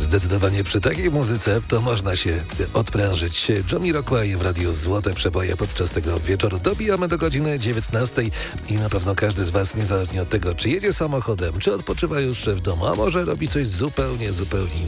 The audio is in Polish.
Zdecydowanie przy takiej muzyce to można się odprężyć. Jamiroquai w radiu Złote Przeboje podczas tego wieczoru. Dobijamy do godziny 19 i na pewno każdy z Was, niezależnie od tego, czy jedzie samochodem, czy odpoczywa już w domu, a może robi coś zupełnie